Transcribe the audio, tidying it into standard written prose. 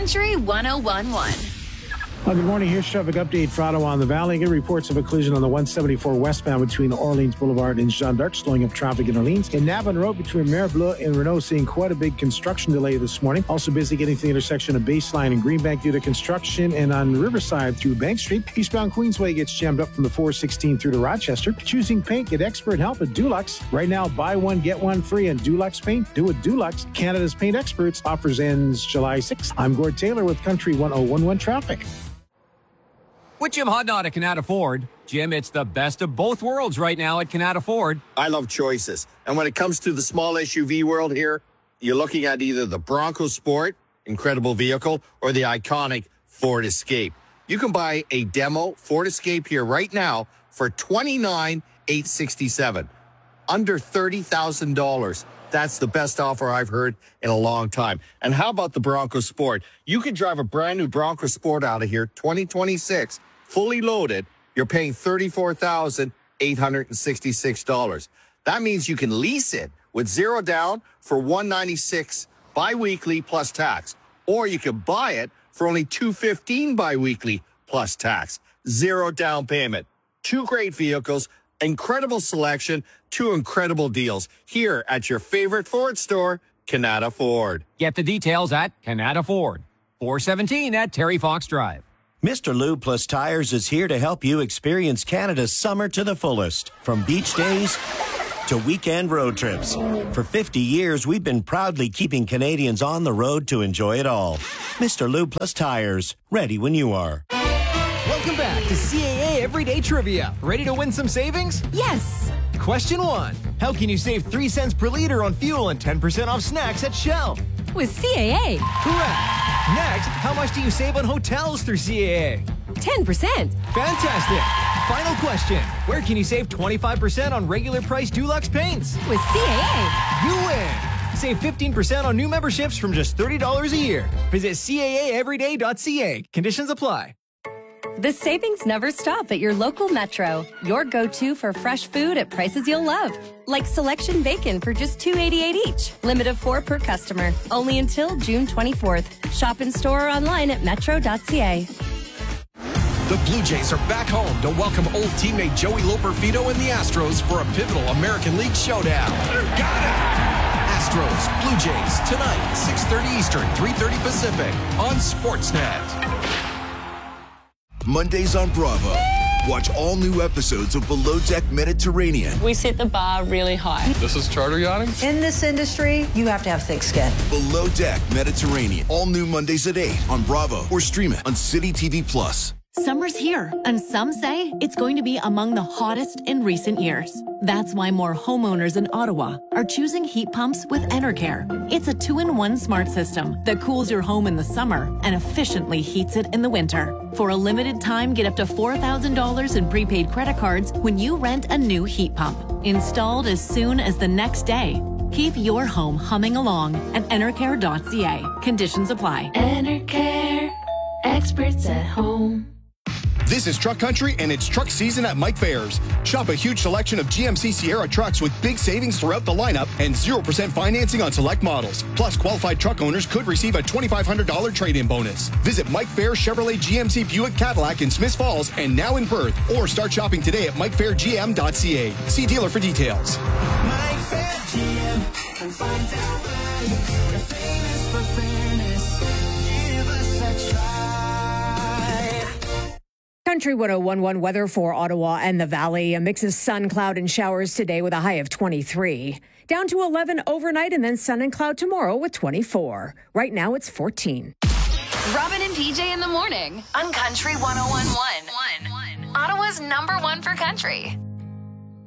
Country 1011. Well, good morning. Here's traffic update for Ottawa and the Valley. Good reports of a collision on the 174 westbound between Orleans Boulevard and Jeanne d'Arc, slowing up traffic in Orleans. In Navin Road between Mare Bleue and Renault, seeing quite a big construction delay this morning. Also busy getting to the intersection of Baseline and Greenbank due to construction. And on Riverside through Bank Street, eastbound Queensway gets jammed up from the 416 through to Rochester. Choosing paint, get expert help at Dulux. Right now, buy one, get one free on Dulux Paint. Do it Dulux. Canada's paint experts. Offers ends July 6th. I'm Gord Taylor with Country 1011 Traffic. With Jim Hodnott at Canada Ford. Jim, it's the best of both worlds right now at Canada Ford. I love choices. And when it comes to the small SUV world here, you're looking at either the Bronco Sport, incredible vehicle, or the iconic Ford Escape. You can buy a demo Ford Escape here right now for $29,867, under $30,000. That's the best offer I've heard in a long time. And how about the Bronco Sport? You can drive a brand new Bronco Sport out of here, 2026, fully loaded. You're paying $34,866. That means you can lease it with zero down for $196 biweekly plus tax. Or you can buy it for only $215 biweekly plus tax. Zero down payment. Two great vehicles, incredible selection, two incredible deals here at your favorite Ford store, Canada Ford. Get the details at Canada Ford, 417 at Terry Fox Drive. Mr. Lube Plus Tires is here to help you experience Canada's summer to the fullest. From beach days to weekend road trips. For 50 years, we've been proudly keeping Canadians on the road to enjoy it all. Mr. Lube Plus Tires, ready when you are. Welcome back to CAA Everyday Trivia. Ready to win some savings? Yes. Question 1. How can you save 3 cents per liter on fuel and 10% off snacks at Shell? With CAA. Correct. Next, how much do you save on hotels through CAA? 10%. Fantastic. Final question. Where can you save 25% on regular price Dulux paints? With CAA. You win. Save 15% on new memberships from just $30 a year. Visit CAAeveryday.ca. Conditions apply. The savings never stop at your local Metro. Your go-to for fresh food at prices you'll love. Like selection bacon for just $2.88 each. Limit of 4 per customer. Only until June 24th. Shop in store or online at metro.ca. The Blue Jays are back home to welcome old teammate Joey Loperfido and the Astros for a pivotal American League showdown. Got it! Astros, Blue Jays, tonight, 6:30 Eastern, 3:30 Pacific, on Sportsnet. Mondays on Bravo. Watch all new episodes of Below Deck Mediterranean. We set the bar really high. This is charter yachting? In this industry, you have to have thick skin. Below Deck Mediterranean. All new Mondays at 8 on Bravo or stream it on City TV Plus. Summer's here, and some say it's going to be among the hottest in recent years. That's why more homeowners in Ottawa are choosing heat pumps with Enercare. It's a 2-in-1 smart system that cools your home in the summer and efficiently heats it in the winter. For a limited time, get up to $4,000 in prepaid credit cards when you rent a new heat pump. Installed as soon as the next day. Keep your home humming along at Enercare.ca. Conditions apply. Enercare. Experts at home. This is Truck Country, and it's truck season at Mike Fairs. Shop a huge selection of GMC Sierra trucks with big savings throughout the lineup and 0% financing on select models. Plus, qualified truck owners could receive a $2,500 trade-in bonus. Visit Mike Fair Chevrolet GMC Buick Cadillac in Smiths Falls and now in Perth, or start shopping today at MikeFairGM.ca. See dealer for details. Mike Fair GM, and find out why you're famous for fairness. Give us a try. Country 1011 weather for Ottawa and the Valley. A mix of sun, cloud, and showers today with a high of 23. Down to 11 overnight and then sun and cloud tomorrow with 24. Right now it's 14. Robin and PJ in the morning on Country 1011. Ottawa's #1 for country.